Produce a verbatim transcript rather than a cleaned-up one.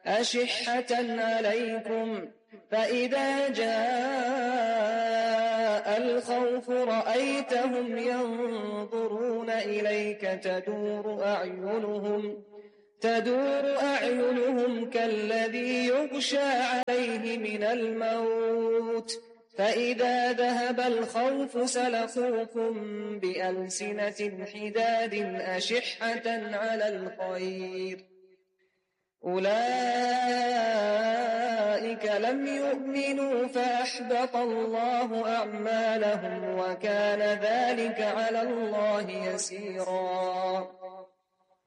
أشحة عليكم فإذا جاء الخوف رأيتهم ينظرون إليك تدور أعينهم تدور أعينهم كالذي يغشى عليه من الموت فإذا ذهب الخوف سلقوكم بألسنة حداد أشحة على الخير أولئك لم يؤمنوا فأحبط الله أعمالهم وكان ذلك على الله يسيرا